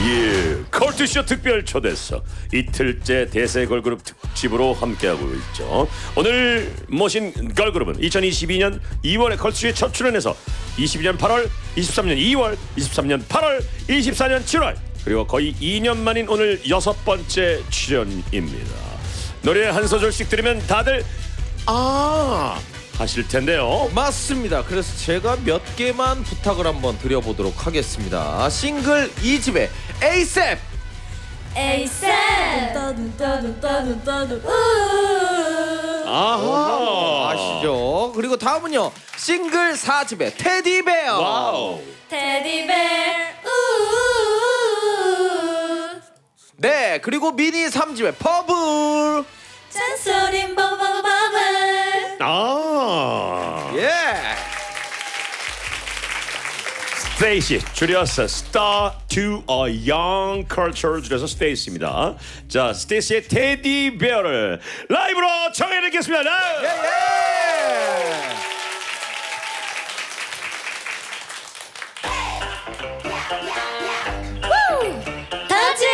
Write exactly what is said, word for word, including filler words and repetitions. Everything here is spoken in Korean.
예, 컬투쇼 특별 초대석 이틀째 대세 걸그룹 특집으로 함께하고 있죠. 오늘 모신 걸그룹은 이천이십이 년 이월에 컬투쇼에 첫 출연해서 이십이 년 팔월, 이십삼 년 이월, 이십삼 년 팔월, 이십사 년 칠월 그리고 거의 이 년 만인 오늘 여섯 번째 출연입니다. 노래 한 소절씩 들으면 다들 아 하실 텐데요. 맞습니다. 그래서 제가 몇 개만 부탁을 한번 드려보도록 하겠습니다. 싱글 이 집의 에이셉 에이셉 아하 아시죠? 그리고 다음은요 싱글 사 집의 테디베어 와우 테디베어 네 그리고 미니 삼 집의 퍼블 잔소린 버버버블 아 예 스테이시 줄여서 Star to a Young Culture 줄여서 스테이시입니다. 자 스테이시의 테디베어를 라이브로 청해드리겠습니다. 예, 예.